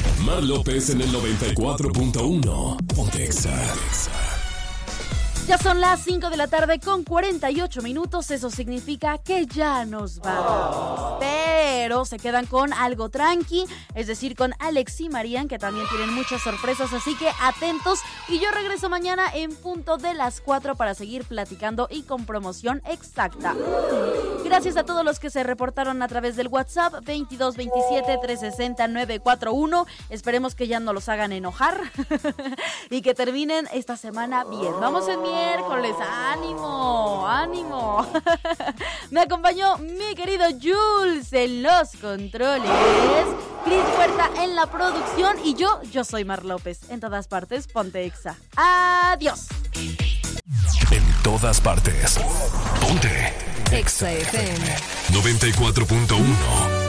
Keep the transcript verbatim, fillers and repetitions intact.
Mar López en el noventa y cuatro punto uno. Ponte Exa. Ya son las cinco de la tarde con cuarenta y ocho minutos, eso significa que ya nos vamos. Pero se quedan con algo tranqui, es decir, con Alex y Marian, que también tienen muchas sorpresas, así que atentos. Y yo regreso mañana en punto de las cuatro para seguir platicando y con promoción exacta. Gracias a todos los que se reportaron a través del WhatsApp veintidós veintisiete trescientos sesenta nueve cuatro uno. Esperemos que ya no los hagan enojar y que terminen esta semana bien. Vamos en miércoles, ánimo, ánimo. Me acompañó mi querido Jules en los controles, Cris Puerta en la producción y yo, yo soy Mar López. En todas partes, ponte Exa. Adiós. En todas partes, ponte Exa F M noventa y cuatro punto uno.